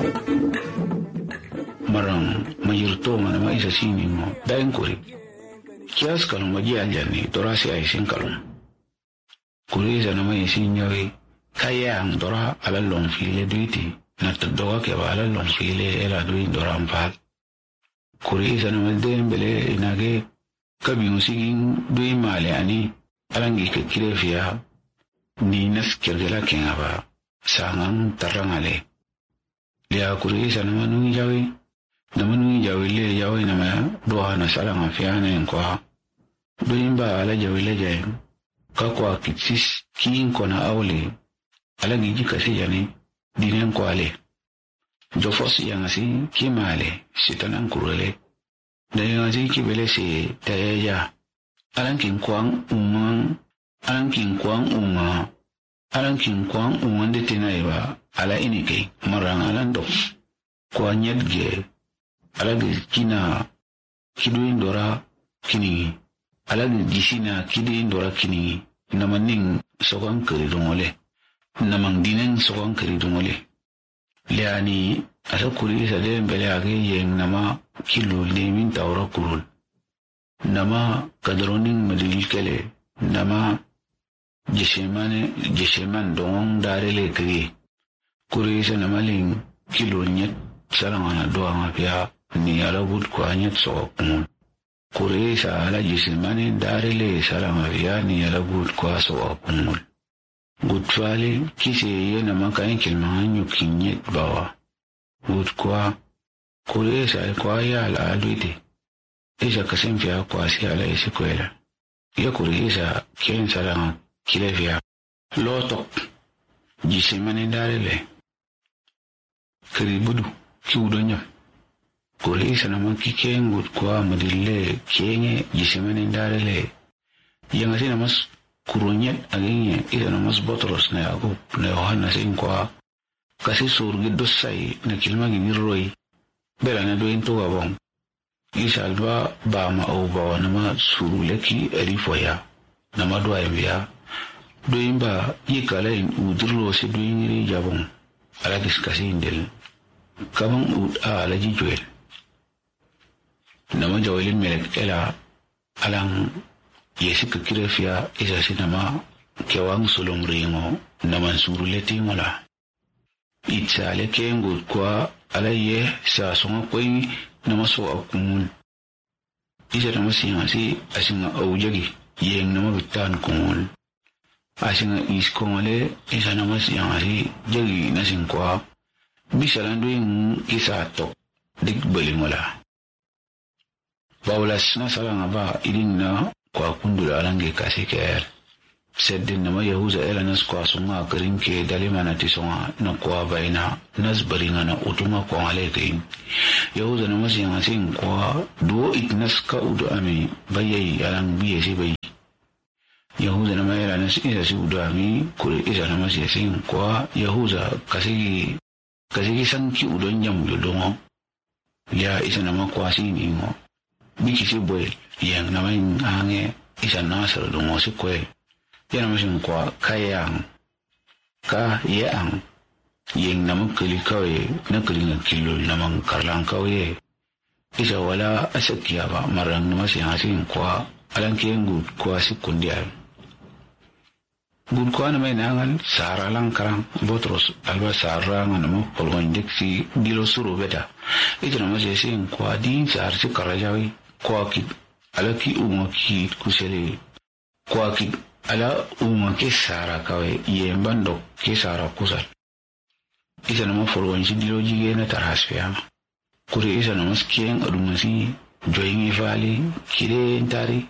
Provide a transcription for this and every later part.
Marang mayurto man ma isa sini mo daing kuri kias kalum maji anjani torasi ay sin kalum kuri isa na may sinyoy kaya ang dora alalong file duiti na tagdoga kaya alalong file ela duin dora ampal kuri isa na malden bele inage kabi musiging duin male ani alangi kekire fiya ni nas kirgela kengaba sangang tarangale liya kuri isa na manungi jawi namanungi jawile yawe nama doa na salanga fiana kwa doimba ala jawile jay kakwa kitsis kin kona awle ala giji kasi jani dinen kwa ale jofos yang asi kimale sitanan kurele dayan asi kibele si tayeja alang kin kwang ungan de tinaiba ala inike marang alando kwa nyedge alagi kina kiduin dora kini alagi gisina kiduin dora kini namaning sokang keridungole namang dineng sokang keridungole liani asa kuri sa de bele age yeng nama kilul de min tawra kurul nama kadroning madil kele nama jesheman dong darele kri kuri sa namaling kilul nyet salangana doa ngapia ni ala bud ko anyat so kuri sa ala jisimani darile salama via ni ala bud ko so apumul gutwali kise yena makain kilmanyu kinyet bawa bud ko kuri sa ko ya ala aduite isa kasim via ko asi ala esikuela ya kuri sa ken salama kile via loto jisimani darile kiribudu kiudonya kuri sana makike ngut kwa madille kenye jisemene ndarele yang asina mas kuronyet agenye ida na mas botros na yakub na yohana sin kwa kasi surgi dosai na kilma giniroi bela na doin to gabon isa alba ba ma o ba na ma suruleki alifoya na madwa ya doin ba yikala in udurlo se doin ri jabon ala diskasi indel kabang ala jijuel nama jawilin melek ela alang yesi kekire fia isa sinama kewang sulung ringo naman suruleti ngola itsale kengu kwa ala ye sa songa koi nama so akumul isa nama si asinga aujagi yeng nama bitan kumul asinga iskongale isa nama si jagi nasin kwa bisa landuin isa tok dik belingola Baulas na salanga ba idin na kwa kundula alange kasi ker seddin na mayahuza ela nas kwa sunga karinke dalima na tisonga na kwa baina nas baringa na utuma kwa aleke yahuza na masi yang asin kwa duo itnas ka udu ami bayai alang biye si bayi yahuza na mayela nas isa si udu ami kuri isa na masi asin kwa yahuza kasi sanki udu nyam yudongo ya isa na makwa sini ngo biki si boy yang namain ange isa nasar dungo si kwe ya namasin kwa kayang ka yang namang kili kawe na kilinga kilo namang karlang kawe isa wala asakya ba marang namasin asin kwa alang kiyang gud kwa si kundial gud kwa namay nangal sara lang karang botros alba sara nga namang polgondik si dilo suru beda ito namasin kwa din sar si karajawi kwa ki ala ki uma ki kusele kwa ki ala uma ke sara kawe yembando ke sara kusal isa nama folwan si dilo jige na tarhasfiya kuri isa nama skien adumasi joingi fali kide entari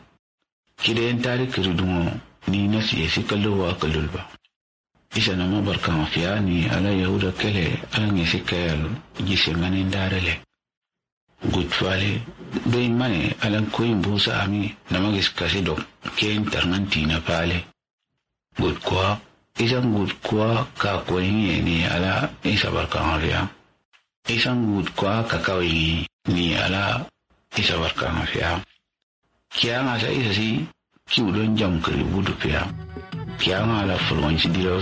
kiridungo ni nasi esi kalluwa kallulba isa nama barkama fiya ni ala yahuda kele ala ngesi kayal jise manin darele gutwale doy mane alang koin busa ami namagis kasi dok ken tarngantina pale gutkwa isang gutkwa ka koin ni ala isa barkangafia isang gutkwa kakawin ni ala isa barkangafia kya nga sa isa si kiudon jam kari budu pia kya nga ala fulwan si dilo